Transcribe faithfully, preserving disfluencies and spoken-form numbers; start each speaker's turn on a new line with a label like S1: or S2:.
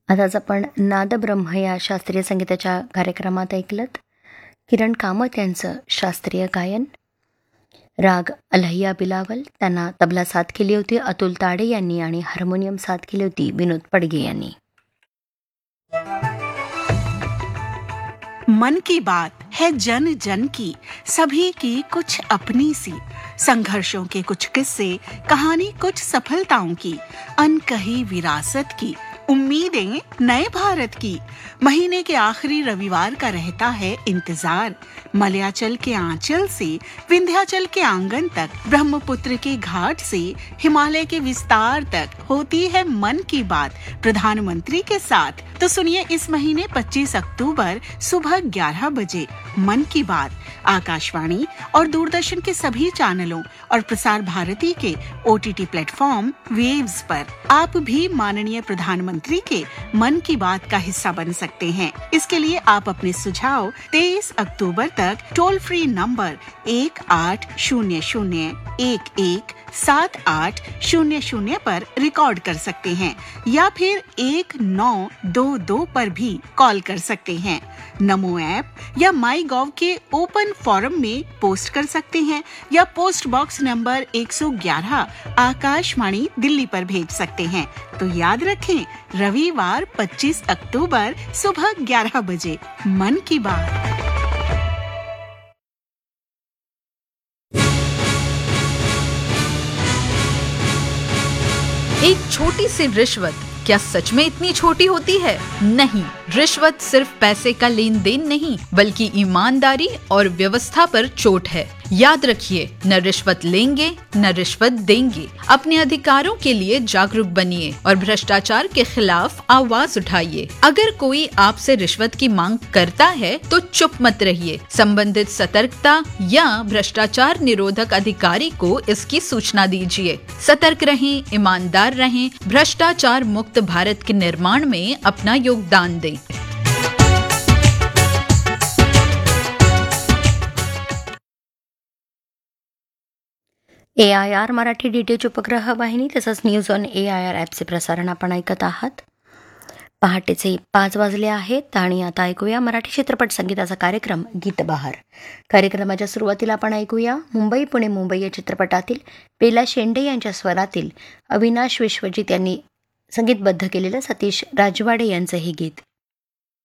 S1: आताच आपण नादब्रह्म या शास्त्रीय संगीताच्या कार्यक्रमात ऐकलत किरण कामत यांचं शास्त्रीय गायन. राग अलहिया बिलावल, त्यांना तबला साथ केली होती अतुल ताडे यांनी आणि हार्मोनियम साथ केली होती विनोद पडगे यांनी.
S2: मन की बात है जन जन की, सभी की कुछ अपनी सी, संघर्षों के कुछ किस्से, कहानी कुछ सफलताओं की, अनकही विरासत की, उम्मीदें नए भारत की. महीने के आखिरी रविवार का रहता है इंतजार. मलयाचल के आंचल से विंध्याचल के आंगन तक, ब्रह्मपुत्र के घाट से हिमालय के विस्तार तक होती है मन की बात प्रधानमंत्री के साथ. तो सुनिए इस महीने पच्चीस अक्टूबर सुबह ग्यारह बजे मन की बात आकाशवाणी और दूरदर्शन के सभी चैनलों और प्रसार भारती के ओटीटी प्लेटफॉर्म वेव्स पर. आप भी माननीय प्रधानमंत्री के मन की बात का हिस्सा बन सकते हैं. इसके लिए आप अपने सुझाव तेईस अक्टूबर तक टोल फ्री नंबर एक आठ शून्य शून्य एक एक सात आठ शून्य शून्य पर रिकॉर्ड कर सकते हैं या फिर एक नौ दो दो पर भी कॉल कर सकते हैं. नमो ऐप या माई गॉव के ओपन फोरम में पोस्ट कर सकते हैं या पोस्ट बॉक्स नंबर एक सौ ग्यारह आकाशवाणी दिल्ली पर भेज सकते हैं. तो याद रखें, रविवार पच्चीस अक्टूबर सुबह ग्यारह बजे मन की बात.
S3: एक छोटी सी रिश्वत क्या सच में इतनी छोटी होती है? नहीं, रिश्वत सिर्फ पैसे का लेन देन नहीं बल्कि ईमानदारी और व्यवस्था पर चोट है. याद रखिए, न रिश्वत लेंगे न रिश्वत देंगे. अपने अधिकारों के लिए जागरूक बनिए और भ्रष्टाचार के खिलाफ आवाज उठाइए. अगर कोई आपसे रिश्वत की मांग करता है तो चुप मत रहिए. संबंधित सतर्कता या भ्रष्टाचार निरोधक अधिकारी को इसकी सूचना दीजिए. सतर्क रहें, ईमानदार रहें, भ्रष्टाचार मुक्त भारत के निर्माण में अपना योगदान दें.
S1: ए आय आर मराठी डीटीएच उपग्रह वाहिनी तसंच news on A I R ॲपचे प्रसारण आपण ऐकत आहात. पहाटेचे पाच वाजले आहेत आणि आता ऐकूया मराठी चित्रपट संगीताचा कार्यक्रम गीतबहार. कार्यक्रमाच्या सुरुवातीला आपण ऐकूया मुंबई पुणे मुंबई या चित्रपटातील पेला शेंडे यांच्या स्वरातील अविनाश विश्वजित यांनी संगीतबद्ध केलेलं सतीश राजवाडे यांचं हे गीत.